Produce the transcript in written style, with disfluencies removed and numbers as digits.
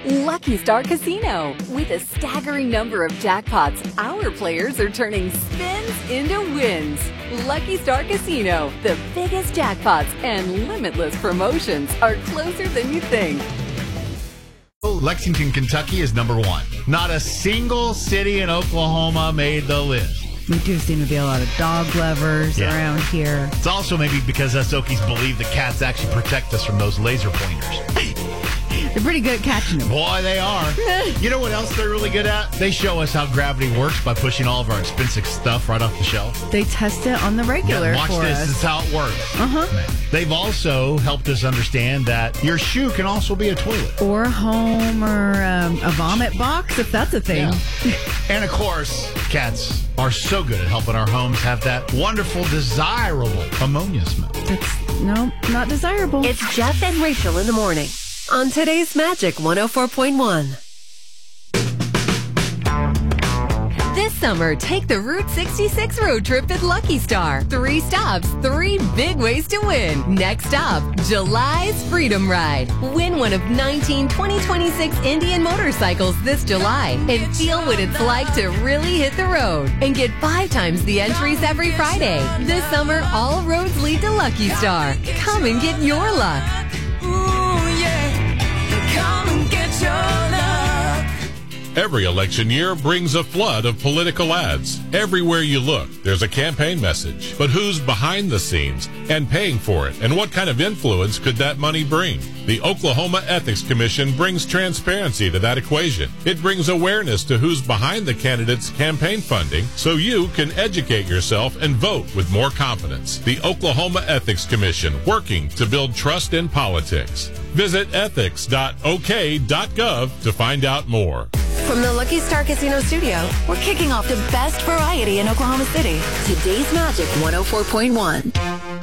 Lucky Star Casino. With a staggering number of jackpots, our players are turning spins into wins. Lucky Star Casino. The biggest jackpots and limitless promotions are closer than you think. Lexington, Kentucky is number one. Not a single city in Oklahoma made the list. We do seem to be a lot of dog lovers around here. It's also maybe because us Okies believe the cats actually protect us from those laser pointers. They're pretty good at catching them. Boy, they are. You know what else they're really good at? They show us how gravity works by pushing all of our expensive stuff right off the shelf. They test it on the regular Watch for this. us. This is how it works. They've also helped us understand that your shoe can also be a toilet. Or a home or a vomit box, if that's a thing. Yeah. And, of course, cats are so good at helping our homes have that wonderful, desirable ammonia smell. No, not desirable. It's Jeff and Rachel in the morning on today's Magic 104.1. This summer, take the Route 66 road trip at Lucky Star. 3 stops, 3 big ways to win. Next up, July's Freedom Ride. Win one of 19 2026 Indian motorcycles this July and feel what it's like to really hit the road. And get 5 times the entries every Friday. This summer, all roads lead to Lucky Star. Come and get your luck. Every election year brings a flood of political ads. Everywhere you look, there's a campaign message. But who's behind the scenes and paying for it? And what kind of influence could that money bring? The Oklahoma Ethics Commission brings transparency to that equation. It brings awareness to who's behind the candidate's campaign funding so you can educate yourself and vote with more confidence. The Oklahoma Ethics Commission, working to build trust in politics. Visit ethics.ok.gov to find out more. From the Lucky Star Casino Studio, we're kicking off the best variety in Oklahoma City. Today's Magic 104.1.